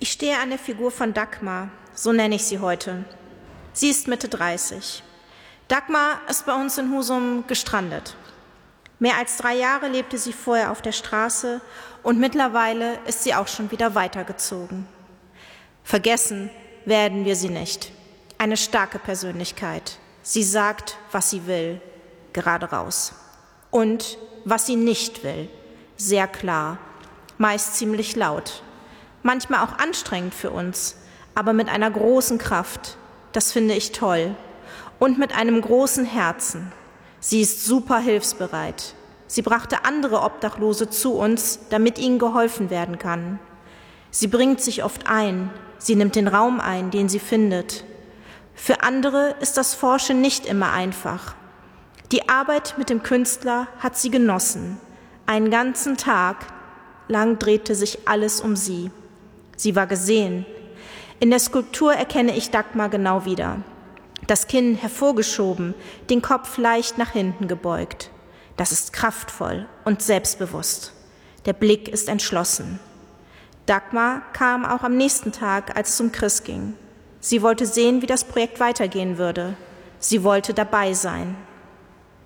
Ich stehe an der Figur von Dagmar, so nenne ich sie heute. Sie ist Mitte 30. Dagmar ist bei uns in Husum gestrandet. Mehr als 3 Jahre lebte sie vorher auf der Straße und mittlerweile ist sie auch schon wieder weitergezogen. Vergessen werden wir sie nicht. Eine starke Persönlichkeit. Sie sagt, was sie will, gerade raus. Und was sie nicht will, sehr klar, meist ziemlich laut. Manchmal auch anstrengend für uns, aber mit einer großen Kraft. Das finde ich toll. Und mit einem großen Herzen. Sie ist super hilfsbereit. Sie brachte andere Obdachlose zu uns, damit ihnen geholfen werden kann. Sie bringt sich oft ein. Sie nimmt den Raum ein, den sie findet. Für andere ist das Forschen nicht immer einfach. Die Arbeit mit dem Künstler hat sie genossen. Einen ganzen Tag lang drehte sich alles um sie. Sie war gesehen. In der Skulptur erkenne ich Dagmar genau wieder. Das Kinn hervorgeschoben, den Kopf leicht nach hinten gebeugt. Das ist kraftvoll und selbstbewusst. Der Blick ist entschlossen. Dagmar kam auch am nächsten Tag, als es um Chris ging. Sie wollte sehen, wie das Projekt weitergehen würde. Sie wollte dabei sein.